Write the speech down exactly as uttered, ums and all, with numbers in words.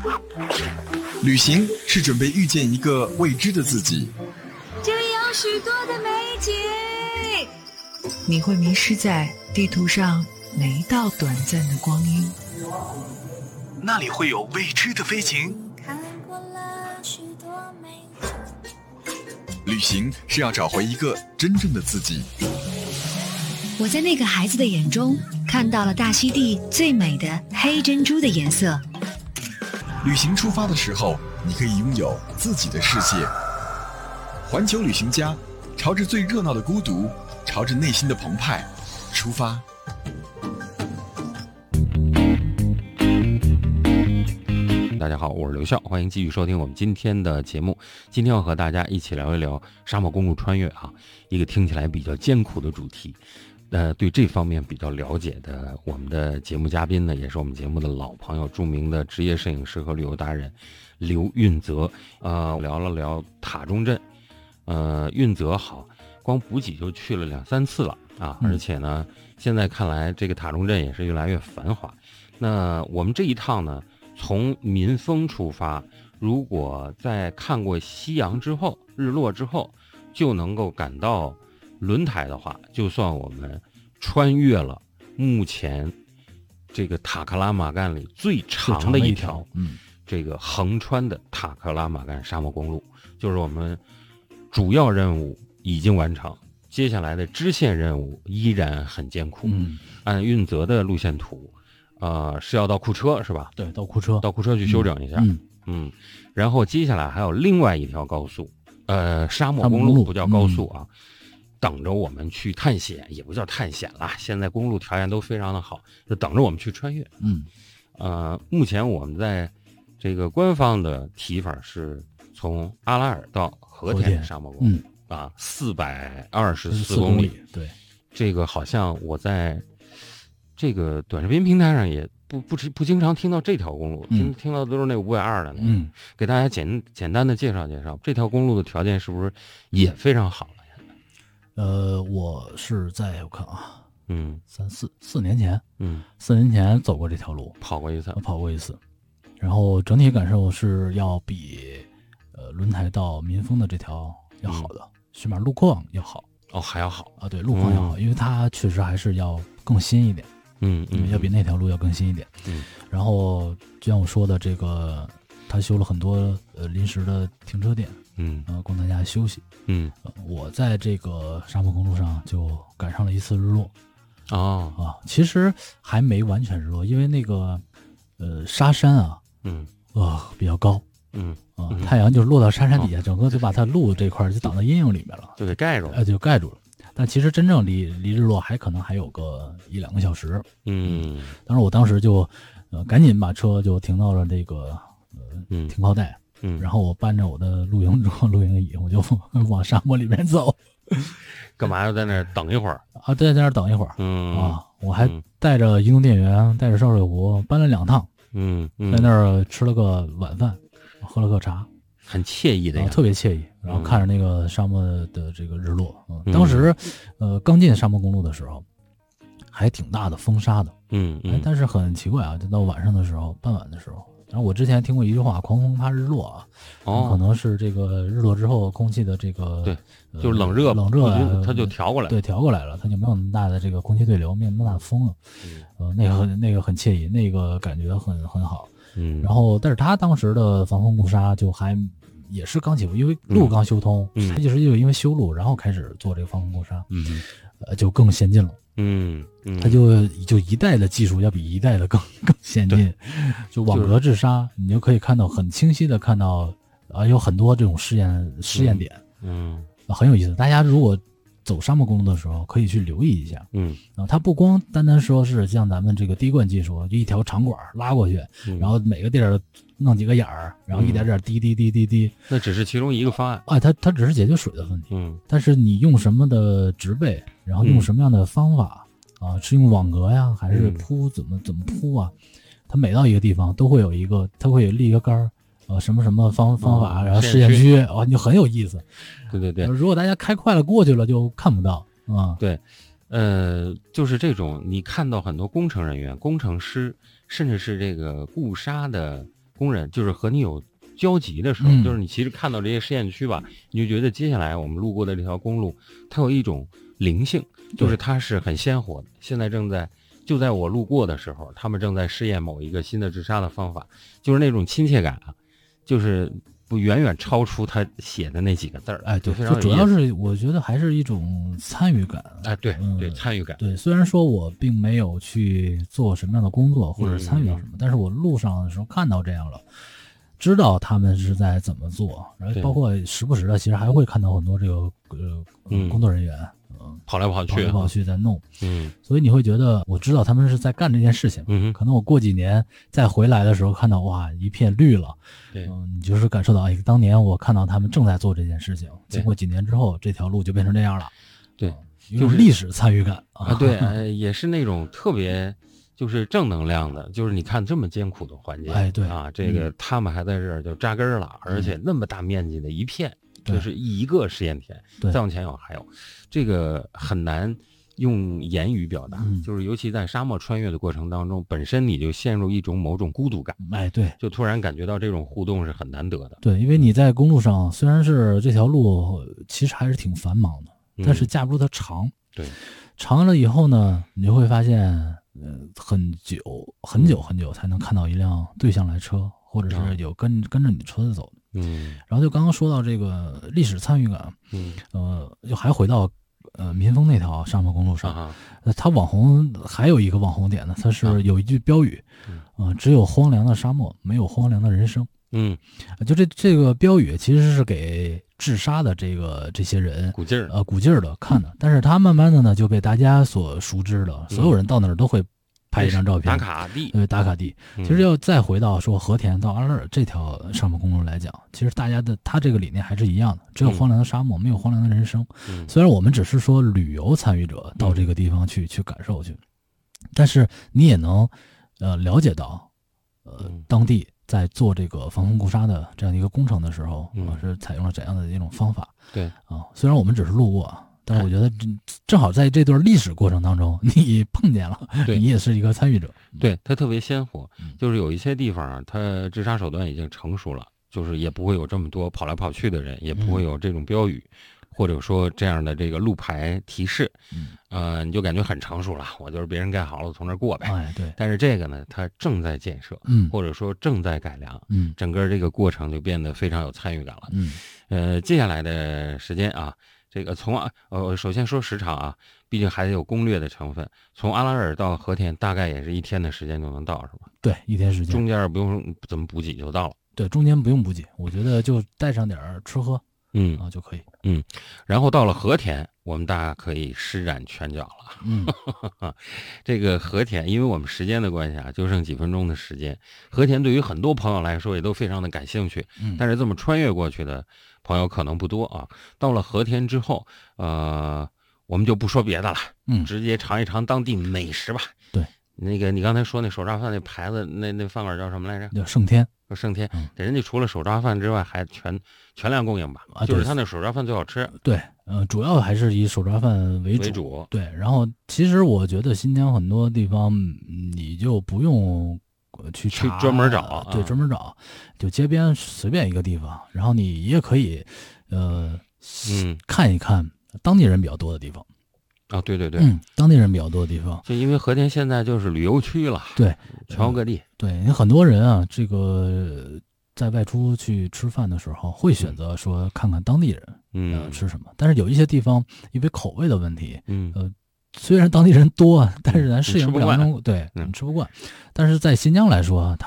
旅行是准备遇见一个未知的自己， 这里有许多的美景， 你会迷失在地图上每一道短暂的光阴， 那里会有未知的飞行。 看过了许多美景。 旅行是要找回一个真正的自己。 我在那个孩子的眼中看到了大溪地最美的黑珍珠的颜色。 旅行出发的时候，你可以拥有自己的世界。环球旅行家，朝着最热闹的孤独，朝着内心的澎湃出发。 大家好，我是刘笑，欢迎继续收听我们今天的节目。今天要和大家一起聊一聊沙漠公路穿越啊，一个听起来比较艰苦的主题。呃，对这方面比较了解的我们的节目嘉宾呢，也是我们节目的老朋友，著名的职业摄影师和旅游达人刘运泽。呃，聊了聊塔中镇。呃，运泽好，光补给就去了两三次了啊，而且呢，现在看来这个塔中镇也是越来越繁华。那我们这一趟呢，从民丰出发，如果在看过夕阳之后，日落之后，就能够赶到轮台的话，就算我们穿越了目前这个塔克拉玛干里最长的一条，嗯，这个横穿的塔克拉玛干沙漠公路，就是我们主要任务已经完成，接下来的支线任务依然很艰苦。嗯，按运泽的路线图，呃，是要到库车是吧？ 对，到库车， 到库车去修整一下。嗯 嗯, 嗯，然后接下来还有另外一条高速，呃，沙漠公路不叫高速啊。嗯，等着我们去探险，也不叫探险啦，现在公路条件都非常的好，就等着我们去穿越。嗯，呃，目前我们在这个官方的提法是从阿拉尔到和田的沙漠公路，嗯，啊，四百二十四公里。 对， 这个好像我在这个短视频平台上也不不不经常听到这条公路，听、嗯、听到的都是那五百二的那个。嗯，给大家简简单的介绍介绍这条公路的条件是不是也非常好？ 呃，我是在我看啊， 嗯， 三四四年前， 嗯， 四年前走过这条路， 跑过一次， 跑过一次，然后整体感受是要比呃轮台到民丰的这条要好的，嗯、起码路况要好。 哦，还要好啊？对，路况要好，嗯、因为它确实还是要更新一点， 嗯嗯， 要比那条路要更新一点。 嗯， 然后就像我说的，这个它修了很多呃临时的停车点。 嗯， 呃，供大家休息。 嗯、 呃，我在这个沙漠公路上就赶上了一次日落。 哦啊，其实还没完全日落，因为那个呃沙山啊， 嗯， 呃比较高， 嗯啊，嗯、太阳就落到沙山底下，哦、整个就把它路这块就挡到阴影里面了， 就给盖住了， 呃，就盖住了。但其实真正离离日落还可能还有个一两个小时。 嗯， 当时我当时就呃赶紧把车就停到了这个呃停靠带。 嗯， 然后我搬着我的露营桌、露营椅，我就往沙漠里面走。 干嘛要在那儿等一会儿啊？对，在那儿等一会儿。 嗯啊，我还带着移动电源，带着烧水壶，搬了两趟。 嗯，嗯在那儿吃了个晚饭，喝了个茶， 很惬意的呀、 啊，特别惬意。然后看着那个沙漠的这个日落，嗯，当时呃刚进沙漠公路的时候，还挺大的风沙的。 嗯嗯， 但是很奇怪啊，就到晚上的时候，傍晚的时候。然后我之前听过一句话，狂风怕日落啊， 哦， 可能是这个日落之后空气的这个对，就是冷热、 呃、冷热、啊， 它就调过来， 对，调过来了，它就没有那么大的这个空气对流，没有那么大的风了，嗯，呃，那个很那个很惬意，那个感觉很很好， 嗯， 然后但是他当时的防风固沙就还也是刚起步，因为路刚修通， 嗯， 他就是就因为修路，然后开始做这个防风固沙， 嗯， 呃，就更先进了。 嗯，嗯它就就一代的技术要比一代的更更先进，就网格制沙，你就可以看到很清晰的看到啊，有很多这种试验试验点， 嗯， 啊，很有意思。大家如果走沙漠公路的时候，可以去留意一下， 嗯， 啊，它不光单单说是像咱们这个滴灌技术，就一条长管拉过去， 嗯、 然后每个地儿弄几个眼儿，然后一点点滴滴滴滴滴， 那只是其中一个方案。 啊，它它只是解决水的问题， 嗯， 但是你用什么的植被，然后用什么样的方法。啊，是用网格呀，还是铺怎么、嗯、怎么铺啊？它每到一个地方都会有一个，它会有立一个杆儿，呃，什么什么方方法， 哦、 然后试验区，哦，你就很有意思。 对对对， 如果大家开快了过去了，就看不到啊。 对，呃，就是这种，你看到很多工程人员、工程师，甚至是这个固沙的工人，就是和你有交集的时候， 嗯就是你其实看到这些试验区吧，你就觉得接下来我们路过的这条公路，它有一种灵性，就是它是很鲜活的。现在正在就在我路过的时候，他们正在试验某一个新的治沙的方法，就是那种亲切感啊，就是不远远超出他写的那几个字儿。 哎，对， 就非常有就主要意思是我觉得还是一种参与感。 哎，对嗯对，参与感。 对，虽然说我并没有去做什么样的工作或者参与到什么， 嗯但是我路上的时候看到这样了，知道他们是在怎么做，然后对包括时不时的，其实还会看到很多这个呃嗯工作人员，嗯， 跑来跑去， 跑来跑去在弄， 嗯所以你会觉得我知道他们是在干这件事情。 嗯哼， 可能我过几年再回来的时候，看到哇一片绿了， 对嗯，你就是感受到，哎，当年我看到他们正在做这件事情， 对经过几年之后，这条路就变成这样了， 对， 有种历史参与感啊，对，呃也是那种特别就是正能量的，就是你看这么艰苦的环境， 哎对啊，这个嗯他们还在这儿就扎根儿了，而且那么大面积的一片， 对就是一个试验田， 对再往前有还有，这个很难用言语表达， 嗯就是尤其在沙漠穿越的过程当中，本身你就陷入一种某种孤独感， 哎，对就突然感觉到这种互动是很难得的。 对，因为你在公路上，虽然是这条路其实还是挺繁忙的， 嗯但是架不住它长， 对， 长了以后呢，你就会发现，呃，很久很嗯久很久才能看到一辆对向来车，或者啊是有跟跟着你车子走的。 嗯然后就刚刚说到这个历史参与感， 嗯呃，就还回到呃民丰那条沙漠公路上， 啊呃它网红还有一个网红点呢，它啊是有一句标语， 嗯呃，只有荒凉的沙漠，没有荒凉的人生。 嗯， 呃就这这个标语其实是给治沙的这个这些人鼓劲儿， 呃鼓劲儿的看的，但是它慢慢的呢就被大家所熟知了，所有人到那儿都会拍一张照片打卡地。 呃打卡地。 嗯其实要再回到说和田到阿勒尔这条沙漠公路来讲，其实大家的他这个理念还是一样的，只有荒凉的沙漠，没有荒凉的人生。 嗯虽然我们只是说旅游参与者到这个地方去、去感受去，但是你也能呃了解到，呃嗯当地在做这个防风固沙的这样一个工程的时候， 嗯啊是采用了怎样的一种方法。 对啊，虽然我们只是路过啊，但是我觉得正正好在这段历史过程当中，你碰见了， 对你也是一个参与者。 对，它特别鲜活嗯， 就是有一些地方啊，它治沙手段已经成熟了，就是也不会有这么多跑来跑去的人，也不会有这种标语，或者说这样的这个路牌提示， 嗯呃，你就感觉很成熟了，我就是别人盖好了，我从这儿过呗。 哎，对， 但是这个呢，它正在建设， 嗯或者说正在改良， 嗯整个这个过程就变得非常有参与感了。 嗯呃，接下来的时间啊，这个从啊呃，首先说时长啊，毕竟还得有攻略的成分。从阿拉尔到和田大概也是一天的时间就能到，是吧？ 对，一天时间， 中间不用怎么补给就到了。 对，中间不用补给，我觉得就带上点儿吃喝嗯， 啊就可以。 然后到了和田，我们大家可以施展拳脚了。 嗯这个和田，因为我们时间的关系啊，就剩几分钟的时间。和田对于很多朋友来说也都非常的感兴趣， 嗯， 但是这么穿越过去的朋友可能不多啊。到了和田之后，呃，我们就不说别的了， 嗯直接尝一尝当地美食吧。 对， 那个你刚才说那手抓饭那牌子，那那饭馆叫什么来着？ 叫盛天说盛天嗯， 给人家除了手抓饭之外，还全全量供应吧？ 啊对就是他那手抓饭最好吃对，呃，主要还是以手抓饭为主。 为主。 对，然后其实我觉得新疆很多地方嗯你就不用呃去查去专门找对， 啊专门找，就街边随便一个地方，然后你也可以呃嗯看一看当地人比较多的地方。 啊，对对对， 嗯，当地人比较多的地方。 就因为和田现在就是旅游区了， 对， 全国各地。 对，你很多人啊，这个在外出去吃饭的时候，会选择说看看当地人呃嗯吃什么，但是有一些地方因为口味的问题， 嗯呃，虽然当地人多，但是咱适应不了你吃不惯那种，对， 嗯你吃不惯。但是在新疆来说，它